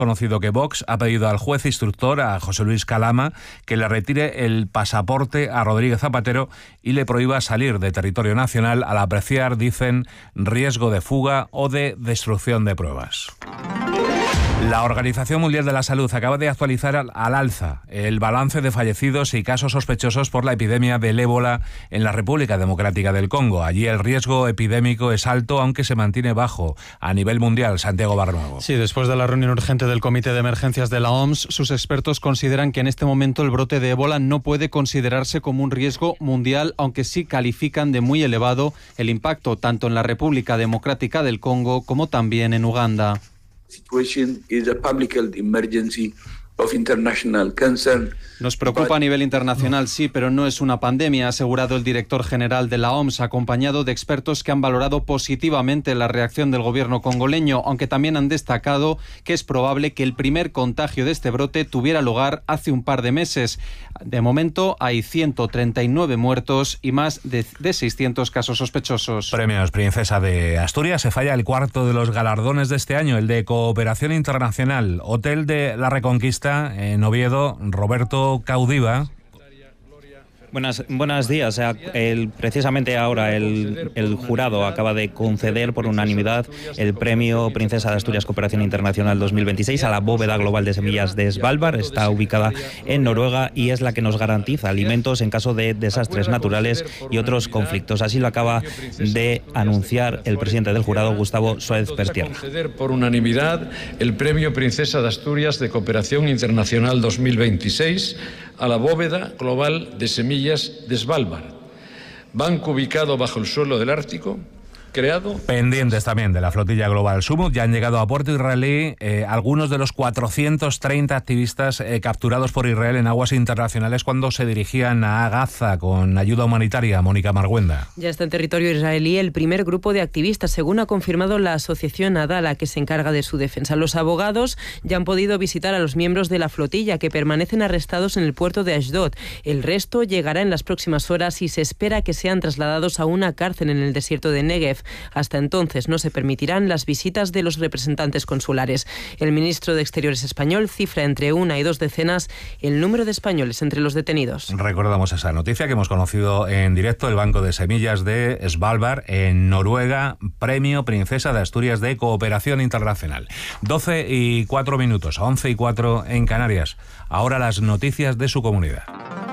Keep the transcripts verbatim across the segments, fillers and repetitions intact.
conocido que Vox ha pedido al juez instructor, a José Luis Calama, que le retire el pasaporte a Rodríguez Zapatero y le prohíba salir de territorio nacional al apreciar, dicen, riesgo de fuga o de destrucción de pruebas. La Organización Mundial de la Salud acaba de actualizar al, al alza el balance de fallecidos y casos sospechosos por la epidemia del ébola en la República Democrática del Congo. Allí el riesgo epidémico es alto, aunque se mantiene bajo a nivel mundial. Santiago Barnuevo. Sí, después de la reunión urgente del Comité de Emergencias de la O M S, sus expertos consideran que en este momento el brote de ébola no puede considerarse como un riesgo mundial, aunque sí califican de muy elevado el impacto tanto en la República Democrática del Congo como también en Uganda. Situation is a public health emergency of international concern. Nos preocupa a nivel internacional, sí, pero no es una pandemia, ha asegurado el director general de la O M S, acompañado de expertos que han valorado positivamente la reacción del gobierno congoleño, aunque también han destacado que es probable que el primer contagio de este brote tuviera lugar hace un par de meses. De momento hay ciento treinta y nueve muertos y más de, de seiscientos casos sospechosos. Premios Princesa de Asturias. Se falla el cuarto de los galardones de este año, el de Cooperación Internacional. Hotel de la Reconquista, en Oviedo, Roberto Caudiva. Buenas, buenos días. El, precisamente ahora el, el jurado acaba de conceder por unanimidad el premio Princesa de Asturias Cooperación Internacional dos mil veintiséis a la bóveda global de semillas de Svalbard. Está ubicada en Noruega y es la que nos garantiza alimentos en caso de desastres naturales y otros conflictos. Así lo acaba de anunciar el presidente del jurado, Gustavo Suárez Pertierra. Conceder por unanimidad el premio Princesa de Asturias de Cooperación Internacional dos mil veintiséis a la bóveda global de semillas de Svalbard, banco ubicado bajo el suelo del Ártico, creado... Pendientes también de la flotilla global Sumut. Ya han llegado a puerto israelí eh, algunos de los cuatrocientos treinta activistas eh, capturados por Israel en aguas internacionales cuando se dirigían a Gaza con ayuda humanitaria. Mónica Marguenda. Ya está en territorio israelí el primer grupo de activistas, según ha confirmado la asociación Adala, que se encarga de su defensa. Los abogados ya han podido visitar a los miembros de la flotilla que permanecen arrestados en el puerto de Ashdod. El resto llegará en las próximas horas y se espera que sean trasladados a una cárcel en el desierto de Negev. Hasta entonces no se permitirán las visitas de los representantes consulares. El ministro de Exteriores español cifra entre una y dos decenas el número de españoles entre los detenidos. Recordamos esa noticia que hemos conocido en directo. El Banco de Semillas de Svalbard, en Noruega, premio Princesa de Asturias de Cooperación Internacional. doce y cuatro minutos, once y cuatro en Canarias. Ahora las noticias de su comunidad.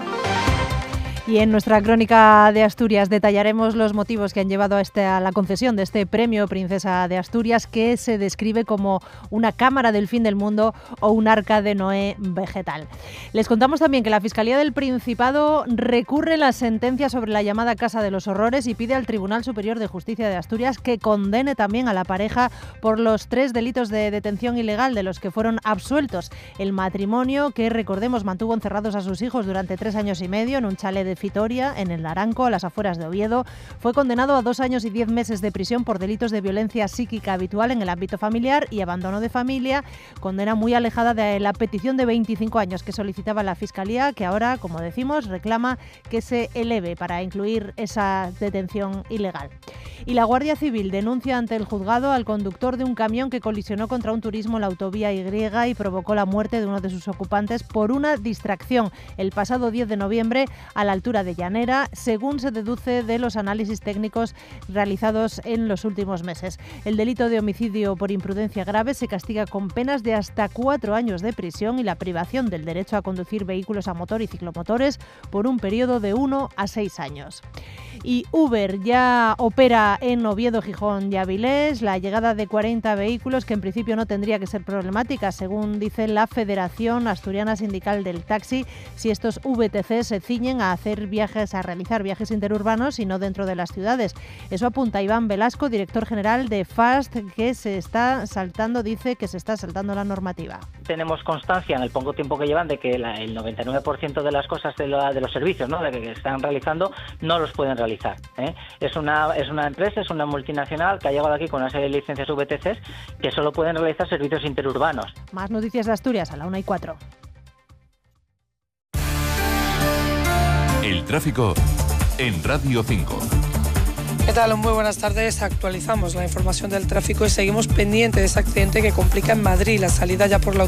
Y en nuestra crónica de Asturias detallaremos los motivos que han llevado a, este, a la concesión de este premio Princesa de Asturias, que se describe como una cámara del fin del mundo o un arca de Noé vegetal. Les contamos también que la Fiscalía del Principado recurre la sentencia sobre la llamada Casa de los Horrores y pide al Tribunal Superior de Justicia de Asturias que condene también a la pareja por los tres delitos de detención ilegal de los que fueron absueltos. El matrimonio, que recordemos mantuvo encerrados a sus hijos durante tres años y medio en un chalet de Fitoria, en el Naranco, a las afueras de Oviedo, fue condenado a dos años y diez meses de prisión por delitos de violencia psíquica habitual en el ámbito familiar y abandono de familia, condena muy alejada de la petición de veinticinco años que solicitaba la Fiscalía, que ahora, como decimos, reclama que se eleve para incluir esa detención ilegal. Y la Guardia Civil denuncia ante el juzgado al conductor de un camión que colisionó contra un turismo en la autovía Y y provocó la muerte de uno de sus ocupantes por una distracción el pasado diez de noviembre a la altura de Llanera, según se deduce de los análisis técnicos realizados en los últimos meses. El delito de homicidio por imprudencia grave se castiga con penas de hasta cuatro años de prisión y la privación del derecho a conducir vehículos a motor y ciclomotores por un periodo de uno a seis años. Y Uber ya opera en Oviedo, Gijón y Avilés. La llegada de cuarenta vehículos, que en principio no tendría que ser problemática, según dice la Federación Asturiana Sindical del Taxi, si estos V T C se ciñen a hacer viajes, a realizar viajes interurbanos y no dentro de las ciudades. Eso apunta Iván Velasco, director general de Fast, que se está saltando, dice que se está saltando la normativa. Tenemos constancia en el poco tiempo que llevan de que la, el noventa y nueve por ciento de las cosas de, la, de los servicios, ¿no?, de que están realizando no los pueden realizar. ¿eh? Es una es una empresa, es una multinacional que ha llegado aquí con una serie de licencias V T Cs que solo pueden realizar servicios interurbanos. Más noticias de Asturias a la una y cuatro. El tráfico en Radio cinco. ¿Qué tal? Muy buenas tardes. Actualizamos la información del tráfico y seguimos pendiente de ese accidente que complica en Madrid la salida ya por la